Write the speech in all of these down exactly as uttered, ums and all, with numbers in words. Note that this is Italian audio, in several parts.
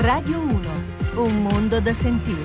Radio uno, un mondo da sentire.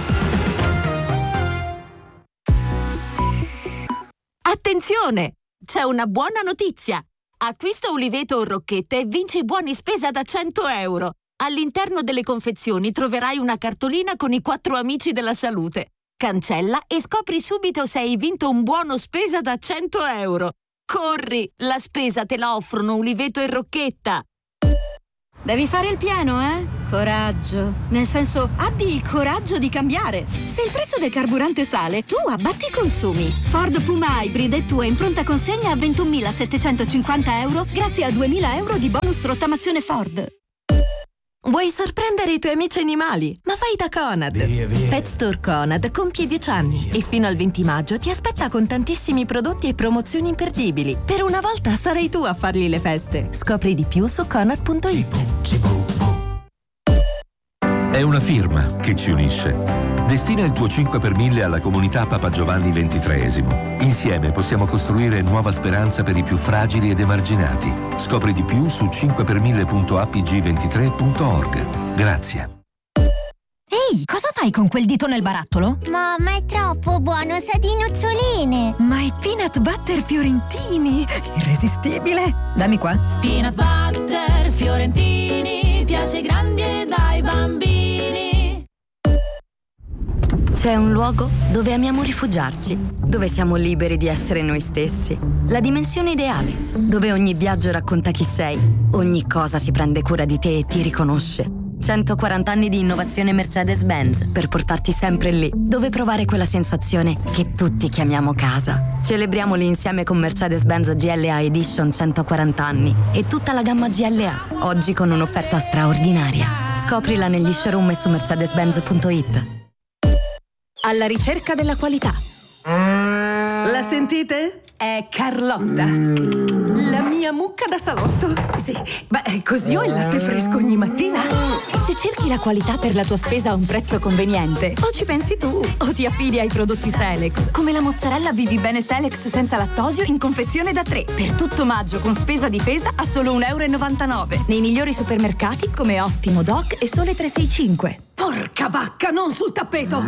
Attenzione! C'è una buona notizia! Acquista uliveto o rocchette e vinci buoni spesa da cento euro. All'interno delle confezioni troverai una cartolina con i quattro amici della salute. Cancella e scopri subito se hai vinto un buono spesa da cento euro. Corri! La spesa te la offrono uliveto e rocchetta. Devi fare il pieno, eh? Coraggio. Nel senso, abbi il coraggio di cambiare. Se il prezzo del carburante sale, tu abbatti i consumi. Ford Puma Hybrid è tua in pronta consegna a ventunomilasettecentocinquanta euro grazie a duemila euro di bonus rottamazione Ford. Vuoi sorprendere i tuoi amici animali? Ma vai da Conad. Via, via. Pet Store Conad compie dieci anni e fino al venti maggio ti aspetta con tantissimi prodotti e promozioni imperdibili. Per una volta sarai tu a fargli le feste. Scopri di più su conad punto it. È una firma che ci unisce. Destina il tuo cinque per mille alla comunità Papa Giovanni ventitreesimo. Insieme possiamo costruire nuova speranza per i più fragili ed emarginati. Scopri di più su cinque per mille punto a p g ventitré punto org. Grazie. Ehi, cosa fai con quel dito nel barattolo? Mamma, è troppo buono, sa di noccioline. Ma è peanut butter fiorentini, irresistibile. Dammi qua. Peanut butter fiorentini, piace ai grandi e dai bambini. C'è un luogo dove amiamo rifugiarci, dove siamo liberi di essere noi stessi. La dimensione ideale, dove ogni viaggio racconta chi sei, ogni cosa si prende cura di te e ti riconosce. centoquaranta anni di innovazione Mercedes-Benz per portarti sempre lì, dove provare quella sensazione che tutti chiamiamo casa. Celebriamoli insieme con Mercedes-Benz G L A Edition centoquaranta anni e tutta la gamma G L A, oggi con un'offerta straordinaria. Scoprila negli showroom e su mercedes benz punto it. Alla ricerca della qualità. La sentite? È Carlotta, la mia mucca da salotto. Sì, beh, così ho il latte fresco ogni mattina. Se cerchi la qualità per la tua spesa a un prezzo conveniente, o ci pensi tu, o ti affidi ai prodotti Selex, come la mozzarella Vivi Bene Selex senza lattosio in confezione da tre. Per tutto maggio con spesa difesa a solo un euro e novantanove. Nei migliori supermercati come Ottimo, Doc e Sole trecentosessantacinque. Porca vacca, non sul tappeto!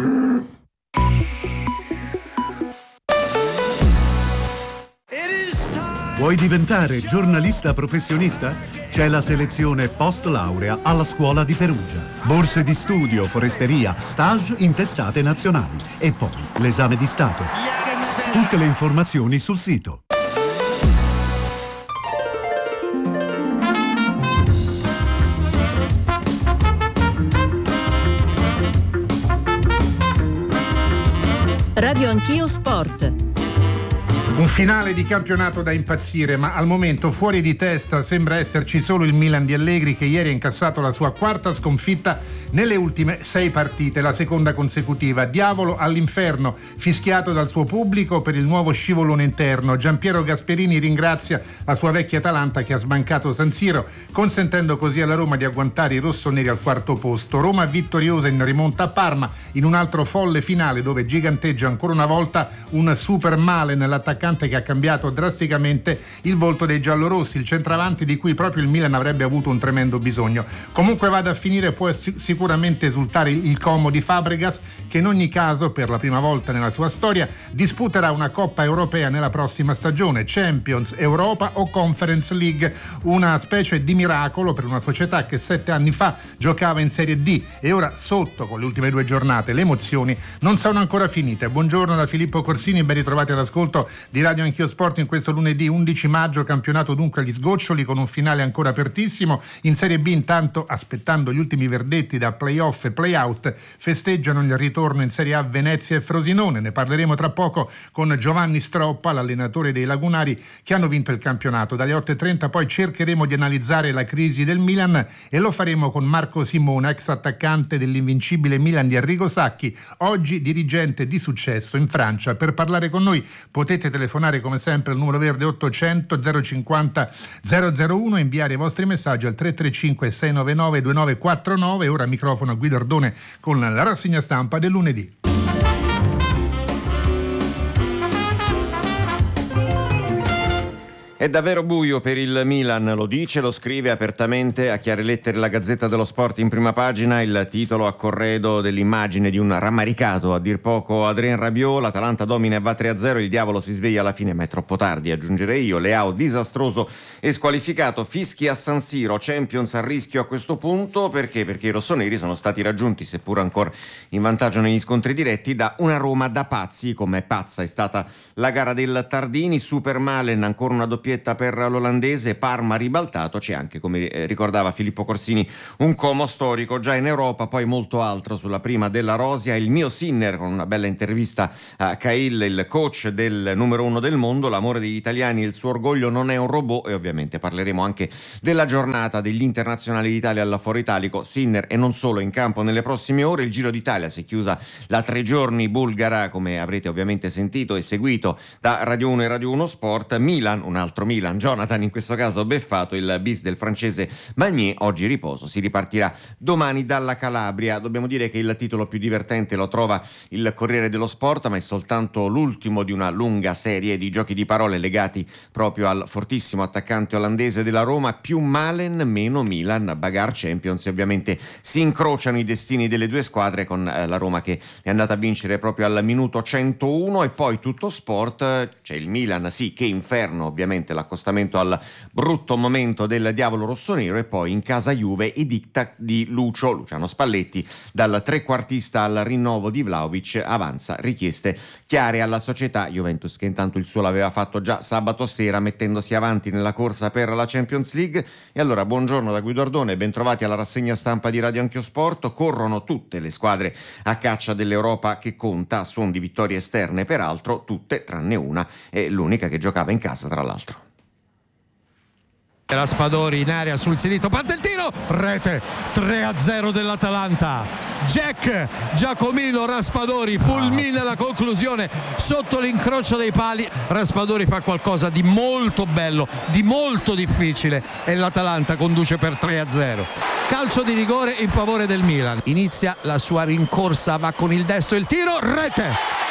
Vuoi diventare giornalista professionista? C'è la selezione post laurea alla scuola di Perugia. Borse di studio, foresteria, stage in testate nazionali e poi l'esame di Stato. Tutte le informazioni sul sito. Radio Anch'io Sport. Un finale di campionato da impazzire, ma al momento fuori di testa sembra esserci solo il Milan di Allegri, che ieri ha incassato la sua quarta sconfitta nelle ultime sei partite, la seconda consecutiva. Diavolo all'inferno, fischiato dal suo pubblico per il nuovo scivolone interno. Giampiero Gasperini ringrazia la sua vecchia Atalanta che ha sbancato San Siro, consentendo così alla Roma di agguantare i rossoneri al quarto posto. Roma vittoriosa in rimonta a Parma in un altro folle finale dove giganteggia ancora una volta un super male nell'attaccante che ha cambiato drasticamente il volto dei giallorossi, il centravanti di cui proprio il Milan avrebbe avuto un tremendo bisogno. Comunque vada a finire, può sicuramente esultare il Como di Fabregas, che in ogni caso per la prima volta nella sua storia disputerà una Coppa Europea nella prossima stagione, Champions, Europa o Conference League, una specie di miracolo per una società che sette anni fa giocava in Serie D e ora sotto con le ultime due giornate. Le emozioni non sono ancora finite. Buongiorno da Filippo Corsini, ben ritrovati all'ascolto di Radio Anch'io Sport in questo lunedì undici maggio, campionato dunque agli sgoccioli con un finale ancora apertissimo. In Serie B intanto, aspettando gli ultimi verdetti da play-off e play-out, festeggiano il ritorno in Serie A Venezia e Frosinone. Ne parleremo tra poco con Giovanni Stroppa, l'allenatore dei Lagunari che hanno vinto il campionato. Dalle otto e trenta poi cercheremo di analizzare la crisi del Milan e lo faremo con Marco Simona, ex attaccante dell'invincibile Milan di Arrigo Sacchi, oggi dirigente di successo in Francia. Per parlare con noi potete telefonare come sempre al numero verde ottocento zero cinquanta zero zero uno e inviare i vostri messaggi al tre tre cinque sei nove nove due nove quattro nove. Ora microfono a Guido Ardone con la rassegna stampa del lunedì. È davvero buio per il Milan, lo dice, lo scrive apertamente a chiare lettere la Gazzetta dello Sport in prima pagina, il titolo a corredo dell'immagine di un rammaricato, a dir poco Adrien Rabiot. L'Atalanta domina e va tre a zero, il diavolo si sveglia alla fine ma è troppo tardi, aggiungerei io. Leao disastroso e squalificato, fischi a San Siro, Champions a rischio a questo punto. Perché? Perché i rossoneri sono stati raggiunti, seppur ancora in vantaggio negli scontri diretti, da una Roma da pazzi. Come pazza è stata la gara del Tardini, Super Malen, ancora una doppietta per l'olandese, Parma ribaltato. C'è anche, come ricordava Filippo Corsini, un Como storico già in Europa, poi molto altro sulla prima della Rosia. Il mio Sinner con una bella intervista a Cahill, il coach del numero uno del mondo, l'amore degli italiani e il suo orgoglio non è un robot. E ovviamente parleremo anche della giornata degli internazionali d'Italia al Foro Italico, Sinner e non solo in campo nelle prossime ore. Il Giro d'Italia si è chiusa la tre giorni bulgara, come avrete ovviamente sentito e seguito da Radio uno e Radio uno Sport. Milan, un altro Milan, Jonathan in questo caso beffato, il bis del francese Magnier, oggi riposo, si ripartirà domani dalla Calabria. Dobbiamo dire che il titolo più divertente lo trova il Corriere dello Sport, ma è soltanto l'ultimo di una lunga serie di giochi di parole legati proprio al fortissimo attaccante olandese della Roma. Più Malen, meno Milan, bagarre Champions, e ovviamente si incrociano i destini delle due squadre, con eh, la Roma che è andata a vincere proprio al minuto centouno. E poi tutto sport, c'è il Milan, sì, che inferno ovviamente l'accostamento al brutto momento del diavolo rossonero, e poi in casa Juve i diktat di Lucio, Luciano Spalletti, dal trequartista al rinnovo di Vlahovic, avanza richieste chiare alla società. Juventus che intanto il suo l'aveva fatto già sabato sera, mettendosi avanti nella corsa per la Champions League. E allora buongiorno da Guido Ardone, bentrovati alla rassegna stampa di Radio Anch'io Sport. Corrono tutte le squadre a caccia dell'Europa che conta, a suon di vittorie esterne peraltro, tutte tranne una, e l'unica che giocava in casa tra l'altro. Raspadori in area sul sinistro, parte il tiro, rete, tre a zero dell'Atalanta. Jack Giacomino Raspadori fulmina la conclusione sotto l'incrocio dei pali. Raspadori fa qualcosa di molto bello, di molto difficile, e l'Atalanta conduce per tre a zero. Calcio di rigore in favore del Milan. Inizia la sua rincorsa, va con il destro, il tiro, rete,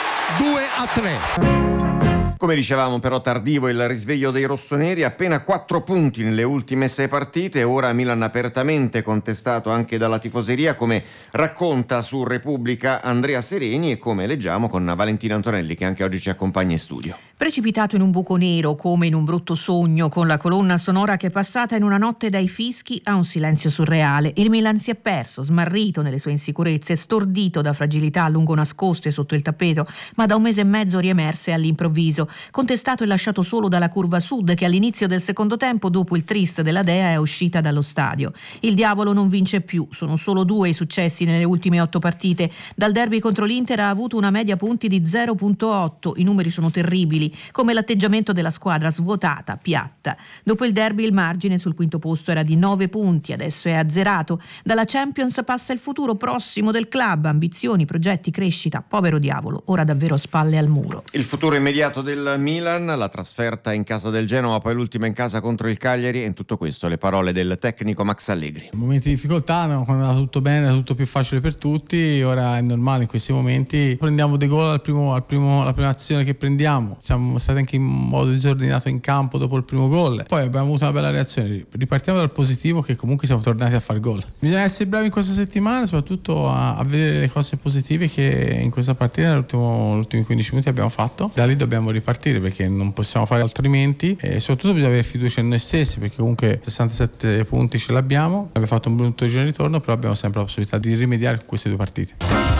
due a tre. Come dicevamo però tardivo il risveglio dei rossoneri, appena quattro punti nelle ultime sei partite, ora Milan apertamente contestato anche dalla tifoseria, come racconta su Repubblica Andrea Sereni e come leggiamo con Valentina Antonelli, che anche oggi ci accompagna in studio. Precipitato in un buco nero come in un brutto sogno, con la colonna sonora che è passata in una notte dai fischi a un silenzio surreale, il Milan si è perso, smarrito nelle sue insicurezze, stordito da fragilità a lungo nascoste sotto il tappeto, ma da un mese e mezzo riemerse all'improvviso, contestato e lasciato solo dalla curva sud, che all'inizio del secondo tempo, dopo il tris della Dea, è uscita dallo stadio. Il diavolo non vince più, sono solo due i successi nelle ultime otto partite. Dal derby contro l'Inter ha avuto una media punti di zero virgola otto, i numeri sono terribili, come l'atteggiamento della squadra svuotata, piatta. Dopo il derby il margine sul quinto posto era di nove punti, adesso è azzerato. Dalla Champions passa il futuro prossimo del club, ambizioni, progetti, crescita. Povero diavolo, ora davvero spalle al muro. Il futuro immediato del Milan, la trasferta in casa del Genoa, poi l'ultima in casa contro il Cagliari, e in tutto questo le parole del tecnico Max Allegri. Momenti di difficoltà, no? Quando era tutto bene, era tutto più facile per tutti, ora è normale in questi momenti. Prendiamo dei gol al primo, al primo, alla prima azione che prendiamo, siamo stati anche in modo disordinato in campo dopo il primo gol, poi abbiamo avuto una bella reazione. Ripartiamo dal positivo, che comunque siamo tornati a far gol. Bisogna essere bravi in questa settimana, soprattutto a, a vedere le cose positive che in questa partita negli ultimi quindici minuti abbiamo fatto. Da lì dobbiamo ripartire, perché non possiamo fare altrimenti, e soprattutto bisogna avere fiducia in noi stessi, perché comunque sessantasette punti ce l'abbiamo, abbiamo fatto un brutto giro di ritorno, però abbiamo sempre la possibilità di rimediare con queste due partite.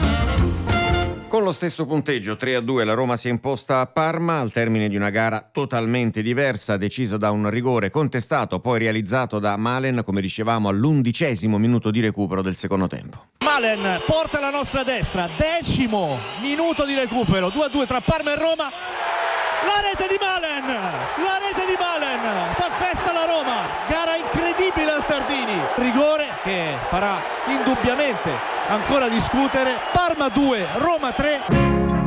Con lo stesso punteggio tre a due la Roma si è imposta a Parma al termine di una gara totalmente diversa, decisa da un rigore contestato poi realizzato da Malen, come dicevamo all'undicesimo minuto di recupero del secondo tempo. Malen porta la nostra destra, decimo minuto di recupero, due a due tra Parma e Roma. La rete di Malen, la rete di Malen, fa festa la Roma, gara incredibile al Tardini, rigore che farà indubbiamente ancora discutere. Parma due, Roma tre.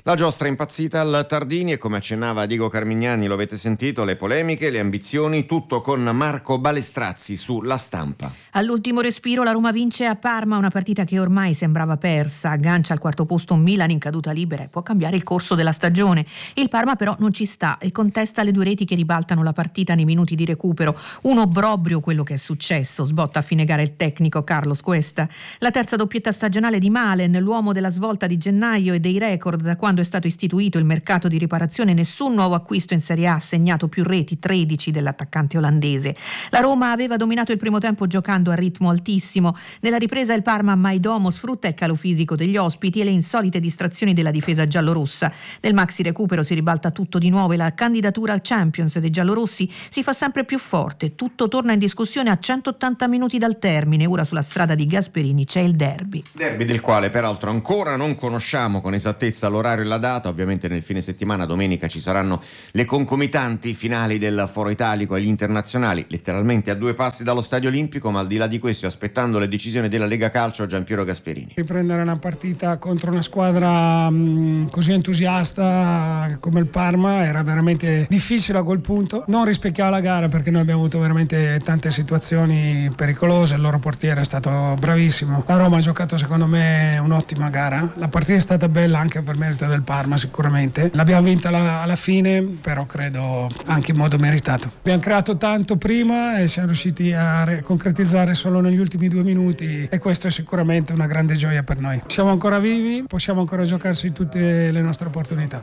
La giostra impazzita al Tardini e, come accennava Diego Carmignani, lo avete sentito, le polemiche, le ambizioni, tutto con Marco Balestrazzi su La Stampa. All'ultimo respiro la Roma vince a Parma, una partita che ormai sembrava persa, aggancia al quarto posto un Milan in caduta libera e può cambiare il corso della stagione. Il Parma però non ci sta e contesta le due reti che ribaltano la partita nei minuti di recupero. Un obbrobrio quello che è successo, sbotta a fine gara il tecnico Carlos Cuesta. La terza doppietta stagionale di Malen, l'uomo della svolta di gennaio e dei record da quando è stato istituito il mercato di riparazione, nessun nuovo acquisto in Serie A ha segnato più reti, tredici dell'attaccante olandese. La Roma aveva dominato il primo tempo giocando a ritmo altissimo. Nella ripresa il Parma Maidomo sfrutta il calo fisico degli ospiti e le insolite distrazioni della difesa giallorossa. Nel maxi recupero si ribalta tutto di nuovo e la candidatura Champions dei giallorossi si fa sempre più forte. Tutto torna in discussione a centottanta minuti dal termine. Ora sulla strada di Gasperini c'è il derby. Derby del quale peraltro ancora non conosciamo con esattezza l'orario e la data. Ovviamente nel fine settimana, domenica, ci saranno le concomitanti finali del Foro Italico agli internazionali, letteralmente a due passi dallo Stadio Olimpico, ma al di là di questo, aspettando le decisioni della Lega Calcio, Giampiero Gasperini. Riprendere una partita contro una squadra mh, così entusiasta come il Parma era veramente difficile a quel punto. Non rispecchiava la gara perché noi abbiamo avuto veramente tante situazioni pericolose, il loro portiere è stato bravissimo. La Roma ha giocato secondo me un'ottima gara, la partita è stata bella anche per merito del Parma sicuramente. L'abbiamo vinta alla, alla fine, però credo anche in modo meritato. Abbiamo creato tanto prima e siamo riusciti a re- concretizzare solo negli ultimi due minuti e questo è sicuramente una grande gioia per noi. Siamo ancora vivi, possiamo ancora giocarsi tutte le nostre opportunità.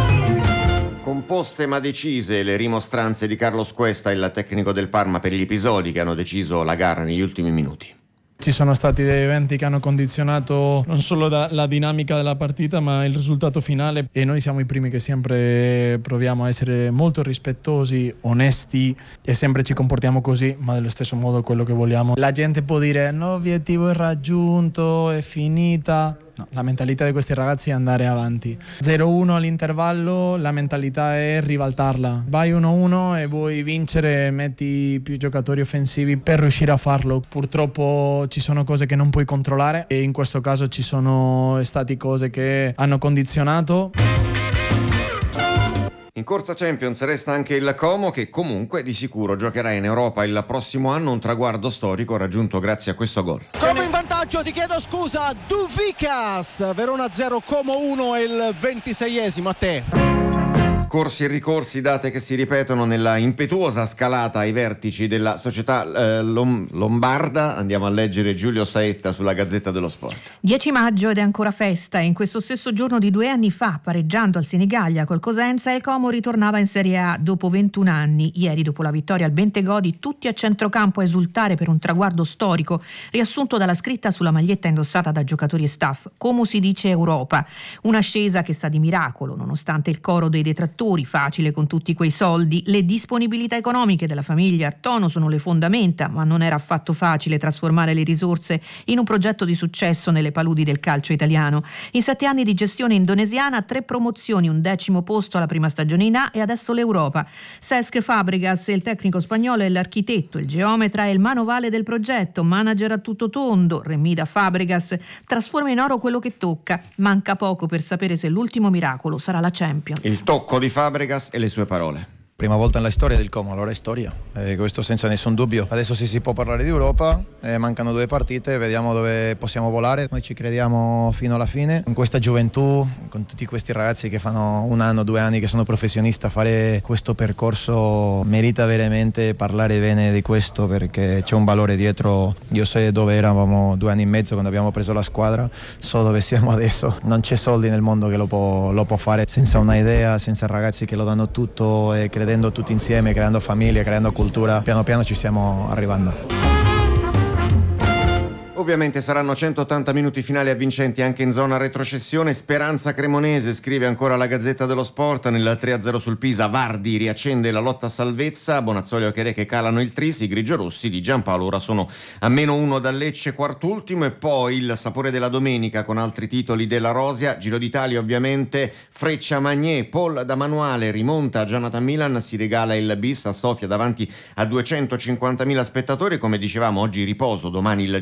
Composte ma decise le rimostranze di Carlos Cuesta, il tecnico del Parma, per gli episodi che hanno deciso la gara negli ultimi minuti. Ci sono stati dei eventi che hanno condizionato non solo da, la dinamica della partita ma il risultato finale, e noi siamo i primi che sempre proviamo a essere molto rispettosi, onesti e sempre ci comportiamo così, ma dello stesso modo quello che vogliamo. La gente può dire no, l'obiettivo è raggiunto, è finita. No, la mentalità di questi ragazzi è andare avanti. zero uno all'intervallo, la mentalità è ribaltarla. Vai uno uno e vuoi vincere, metti più giocatori offensivi per riuscire a farlo. Purtroppo ci sono cose che non puoi controllare e in questo caso ci sono state cose che hanno condizionato. In corsa Champions resta anche il Como, che comunque di sicuro giocherà in Europa il prossimo anno, un traguardo storico raggiunto grazie a questo gol. Como in vantaggio, ti chiedo scusa, Duvikas, Verona zero, Como uno, il ventiseiesimo, a te. Corsi e ricorsi, date che si ripetono nella impetuosa scalata ai vertici della società eh, lom- lombarda. Andiamo a leggere Giulio Saetta sulla Gazzetta dello Sport. dieci maggio ed è ancora festa, e in questo stesso giorno di due anni fa, pareggiando al Senigallia col Cosenza, il Como ritornava in Serie A dopo ventuno anni. Ieri, dopo la vittoria al Bentegodi, tutti a centrocampo a esultare per un traguardo storico, riassunto dalla scritta sulla maglietta indossata da giocatori e staff: come si dice Europa. Un'ascesa che sa di miracolo, nonostante il coro dei detrattori. Facile con tutti quei soldi. Le disponibilità economiche della famiglia Artono sono le fondamenta, ma non era affatto facile trasformare le risorse in un progetto di successo nelle paludi del calcio italiano. In sette anni di gestione indonesiana, tre promozioni, un decimo posto alla prima stagione in A e adesso l'Europa. Cesc Fabregas, il tecnico spagnolo, è l'architetto, il geometra e il manovale del progetto, manager a tutto tondo. Remida Fabregas trasforma in oro quello che tocca. Manca poco per sapere se l'ultimo miracolo sarà la Champions. Il tocco di Fabregas e le sue parole. Prima volta nella storia del Como, allora è storia, eh, questo senza nessun dubbio. Adesso sì, si può parlare di Europa, eh, mancano due partite, vediamo dove possiamo volare. Noi ci crediamo fino alla fine. In questa gioventù, con tutti questi ragazzi che fanno un anno, due anni che sono professionisti, fare questo percorso merita veramente parlare bene di questo, perché c'è un valore dietro. Io so dove eravamo due anni e mezzo quando abbiamo preso la squadra, so dove siamo adesso. Non c'è soldi nel mondo che lo può, lo può fare senza una idea, senza ragazzi che lo danno tutto e credendo tutti insieme, creando famiglie, creando cultura. Piano piano ci stiamo arrivando. Ovviamente saranno centottanta minuti finali avvincenti anche in zona retrocessione. Speranza Cremonese, scrive ancora la Gazzetta dello Sport, nel tre a zero sul Pisa. Vardi riaccende la lotta a salvezza, Bonazzoli e Ocherè che calano il tris. I grigiorossi di Giampaolo ora sono a meno uno dal Lecce, quart'ultimo. E poi il sapore della domenica con altri titoli della Rosia. Giro d'Italia ovviamente, Freccia Magné, Paul da Manuale rimonta a Jonathan Milan, si regala il bis a Sofia davanti a duecentocinquantamila spettatori. Come dicevamo, oggi riposo, domani il Giro d'Italia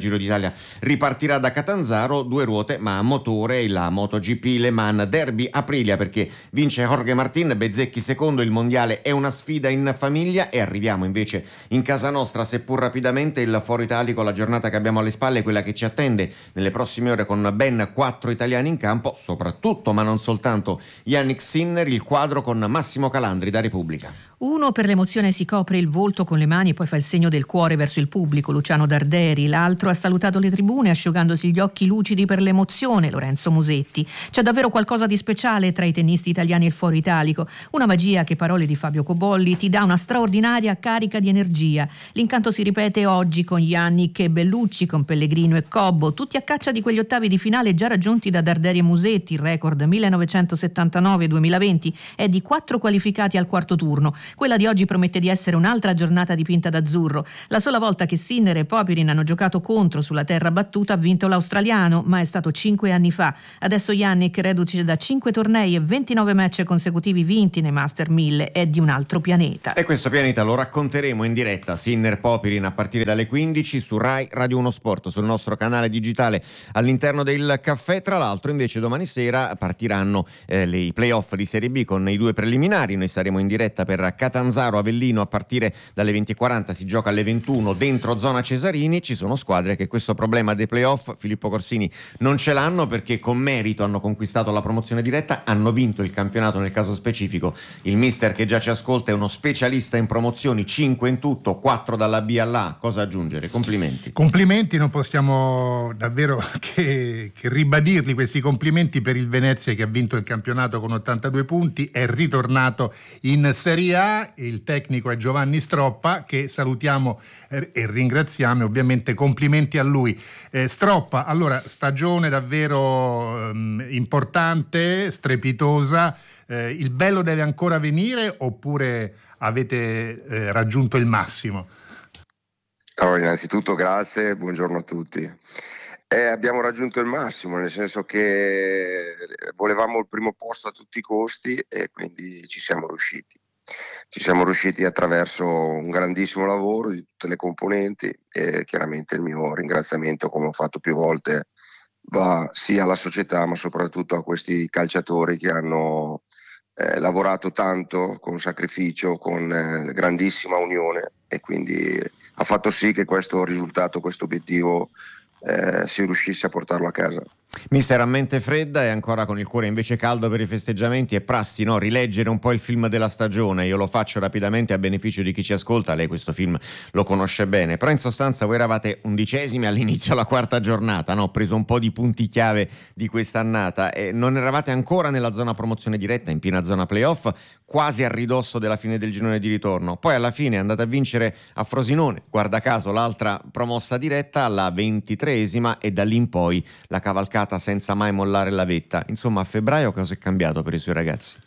Italia ripartirà da Catanzaro, due ruote ma a motore, la MotoGP Le Mans Derby Aprilia, perché vince Jorge Martin, Bezzecchi secondo, il mondiale è una sfida in famiglia. E arriviamo invece in casa nostra, seppur rapidamente, il Foro Italico, la giornata che abbiamo alle spalle, quella che ci attende nelle prossime ore con ben quattro italiani in campo, soprattutto ma non soltanto Yannick Sinner, il quadro con Massimo Calandri da Repubblica. Uno per l'emozione si copre il volto con le mani e poi fa il segno del cuore verso il pubblico, Luciano Darderi. L'altro ha salutato le tribune asciugandosi gli occhi lucidi per l'emozione, Lorenzo Musetti. C'è davvero qualcosa di speciale tra i tennisti italiani e il Foro Italico, una magia che, parole di Fabio Cobolli, ti dà una straordinaria carica di energia. L'incanto si ripete oggi con Yannick e Bellucci, con Pellegrino e Cobbo, tutti a caccia di quegli ottavi di finale già raggiunti da Darderi e Musetti. Il record millenovecentosettantanove duemilaventi è di quattro qualificati al quarto turno. Quella di oggi promette di essere un'altra giornata dipinta d'azzurro. La sola volta che Sinner e Popirin hanno giocato contro sulla terra battuta ha vinto l'australiano, ma è stato cinque anni fa. Adesso Yannick, reduce da cinque tornei e ventinove match consecutivi vinti nei Master mille, è di un altro pianeta. E questo pianeta lo racconteremo in diretta, Sinner Popirin, a partire dalle quindici su Rai Radio uno Sport, sul nostro canale digitale all'interno del caffè. Tra l'altro invece domani sera partiranno eh, le, i playoff di Serie B con i due preliminari. Noi saremo in diretta per Catanzaro Avellino a partire dalle venti e quaranta, si gioca alle ventuno dentro zona Cesarini. Ci sono squadre che questo problema dei playoff, Filippo Corsini, non ce l'hanno, perché con merito hanno conquistato la promozione diretta, hanno vinto il campionato. Nel caso specifico il mister che già ci ascolta è uno specialista in promozioni, cinque in tutto, quattro dalla B all'A. Cosa aggiungere? Complimenti. Complimenti, non possiamo davvero che, che ribadirli questi complimenti per il Venezia, che ha vinto il campionato con ottantadue punti, è ritornato in Serie A. Il tecnico è Giovanni Stroppa, che salutiamo e ringraziamo, ovviamente complimenti a lui. eh, Stroppa, allora, stagione davvero um, importante, strepitosa, eh, il bello deve ancora venire oppure avete eh, raggiunto il massimo? Allora, innanzitutto grazie, buongiorno a tutti. Eh, abbiamo raggiunto il massimo, nel senso che volevamo il primo posto a tutti i costi e quindi ci siamo riusciti. Ci siamo riusciti attraverso un grandissimo lavoro di tutte le componenti e chiaramente il mio ringraziamento, come ho fatto più volte, va sia alla società ma soprattutto a questi calciatori che hanno eh, lavorato tanto con sacrificio, con eh, grandissima unione, e quindi ha fatto sì che questo risultato, questo obiettivo eh, si riuscisse a portarlo a casa. Mister, a mente fredda e ancora con il cuore invece caldo per i festeggiamenti, è prassi, no? Rileggere un po' il film della stagione. Io lo faccio rapidamente a beneficio di chi ci ascolta, lei questo film lo conosce bene, però in sostanza voi eravate undicesimi all'inizio della quarta giornata, no? Ho preso un po' di punti chiave di quest'annata e non eravate ancora nella zona promozione diretta, in piena zona playoff, quasi a ridosso della fine del girone di ritorno. Poi alla fine andate a vincere a Frosinone, guarda caso l'altra promossa diretta, alla ventitreesima, e da lì in poi la cavalcata senza mai mollare la vetta. Insomma, a febbraio cosa è cambiato per i suoi ragazzi?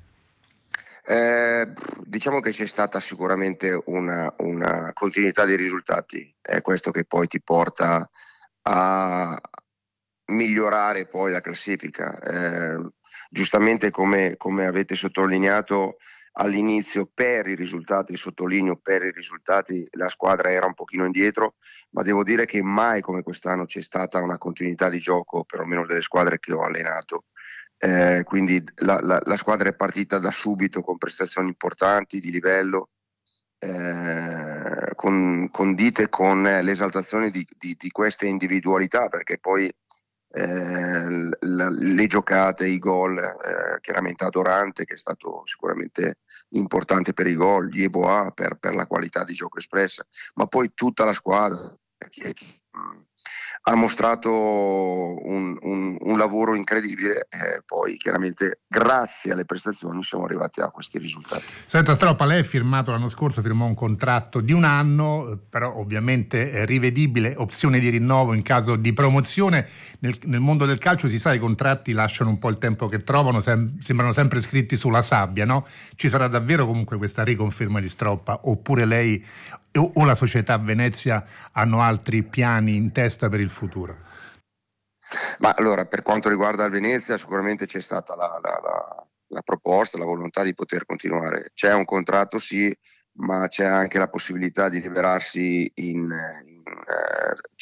Eh, diciamo che c'è stata sicuramente una, una continuità di risultati, è questo che poi ti porta a migliorare poi la classifica. Eh, giustamente come, come avete sottolineato all'inizio, per i risultati, sottolineo per i risultati, la squadra era un pochino indietro, ma devo dire che mai come quest'anno c'è stata una continuità di gioco, perlomeno delle squadre che ho allenato. Eh, quindi la, la, la squadra è partita da subito con prestazioni importanti di livello, eh, con, condite con l'esaltazione di, di, di queste individualità, perché poi Eh, la, le giocate, i gol, eh, chiaramente Adorante, che è stato sicuramente importante per i gol, Yeboah per, per la qualità di gioco espressa, ma poi tutta la squadra che, che mh, ha mostrato un, un, un lavoro incredibile, e poi chiaramente grazie alle prestazioni siamo arrivati a questi risultati. Senta Stroppa, lei ha firmato l'anno scorso, firmò un contratto di un anno, però ovviamente è rivedibile, opzione di rinnovo in caso di promozione. Nel, nel mondo del calcio si sa, i contratti lasciano un po' il tempo che trovano, sem- sembrano sempre scritti sulla sabbia, no? Ci sarà davvero comunque questa riconferma di Stroppa, oppure lei o, o la società Venezia hanno altri piani in testa per il futuro? Ma allora, per quanto riguarda il Venezia, sicuramente c'è stata la, la, la, la proposta, la volontà di poter continuare. C'è un contratto, sì, ma c'è anche la possibilità di liberarsi in, in eh,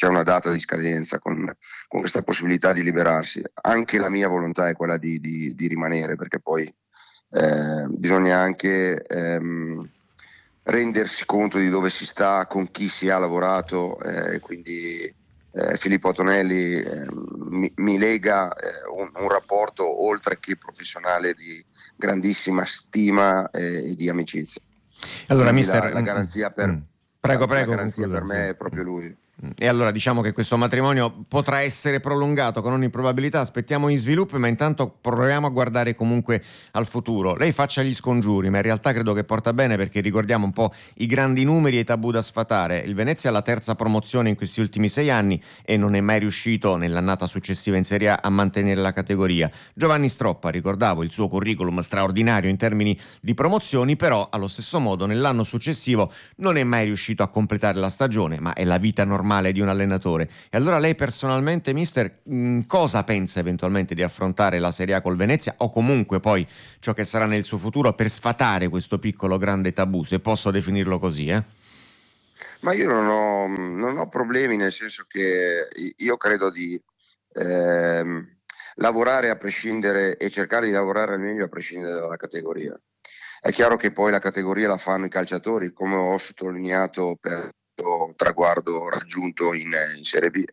c'è una data di scadenza con, con questa possibilità di liberarsi. Anche la mia volontà è quella di, di, di rimanere, perché poi eh, bisogna anche ehm, rendersi conto di dove si sta, con chi si ha lavorato, eh, quindi eh, Filippo Antonelli eh, mi, mi lega eh, un, un rapporto oltre che professionale di grandissima stima eh, e di amicizia. Allora, Quindi mister, la, la garanzia per, mm, prego, la, prego, la garanzia per concluda. me è proprio lui. E allora diciamo che questo matrimonio potrà essere prolungato con ogni probabilità, aspettiamo gli sviluppi, ma intanto proviamo a guardare comunque al futuro. Lei faccia gli scongiuri, ma in realtà credo che porta bene, perché ricordiamo un po' i grandi numeri e i tabù da sfatare. Il Venezia è alla terza promozione in questi ultimi sei anni e non è mai riuscito nell'annata successiva in Serie A a mantenere la categoria. Giovanni Stroppa, ricordavo il suo curriculum straordinario in termini di promozioni, però allo stesso modo nell'anno successivo non è mai riuscito a completare la stagione, ma è la vita normale di un allenatore. E allora lei personalmente, mister, mh, cosa pensa eventualmente di affrontare la Serie A col Venezia, o comunque poi ciò che sarà nel suo futuro, per sfatare questo piccolo grande tabù, se posso definirlo così? Eh? Ma io non ho, non ho problemi, nel senso che io credo di ehm, lavorare a prescindere e cercare di lavorare al meglio a prescindere dalla categoria. È chiaro che poi la categoria la fanno i calciatori, come ho sottolineato per traguardo raggiunto in, in Serie B.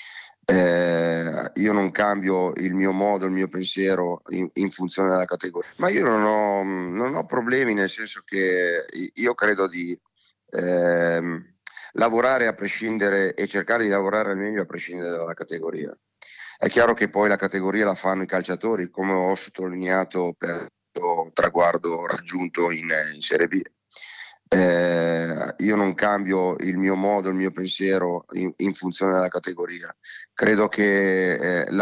Eh, io non cambio il mio modo, il mio pensiero in, in funzione della categoria, ma io non ho, non ho problemi, nel senso che io credo di ehm, lavorare a prescindere e cercare di lavorare al meglio a prescindere dalla categoria. È chiaro che poi la categoria la fanno i calciatori, come ho sottolineato per il traguardo raggiunto in, in Serie B. Eh, io non cambio il mio modo, il mio pensiero in, in funzione della categoria. Credo che eh, la